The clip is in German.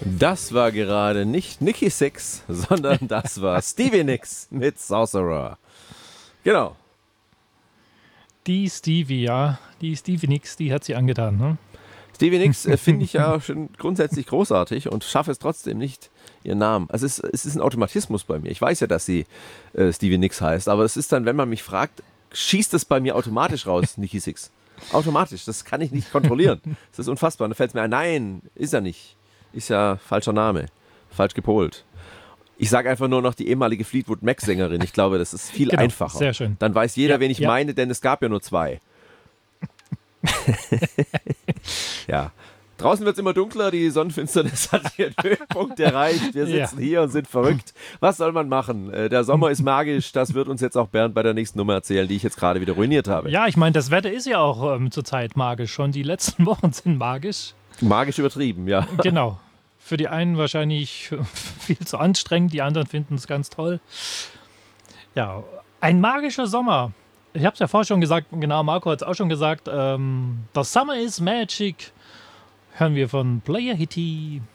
Das war gerade nicht Nikki Sixx, sondern das war Stevie Nicks mit Sorcerer. Genau. Die Stevie Nicks, die hat sie angetan, ne? Stevie Nicks finde ich ja schon grundsätzlich großartig und schaffe es trotzdem nicht, ihren Namen. Also es ist ein Automatismus bei mir. Ich weiß ja, dass sie Stevie Nicks heißt, aber es ist dann, wenn man mich fragt, schießt es bei mir automatisch raus, Nikki Sixx. Automatisch, das kann ich nicht kontrollieren. Das ist unfassbar. Und dann fällt es mir ein, nein, ist er nicht. Ist ja falscher Name, falsch gepolt. Ich sage einfach nur noch die ehemalige Fleetwood Mac-Sängerin. Ich glaube, das ist viel einfacher. Sehr schön. Dann weiß jeder, Ja, wen ich ja. meine, denn es gab ja nur 2. Ja. Draußen wird es immer dunkler, die Sonnenfinsternis hat ihren Höhepunkt erreicht. Wir sitzen hier und sind verrückt. Was soll man machen? Der Sommer ist magisch, das wird uns jetzt auch Bernd bei der nächsten Nummer erzählen, die ich jetzt gerade wieder ruiniert habe. Ja, ich meine, das Wetter ist ja auch zurzeit magisch. Schon die letzten Wochen sind magisch. Magisch übertrieben, ja. Genau. Für die einen wahrscheinlich viel zu anstrengend, die anderen finden es ganz toll. Ja, ein magischer Sommer. Ich habe es ja vorher schon gesagt, genau, Marco hat es auch schon gesagt. The Summer is Magic. Hören wir von Player Hitty.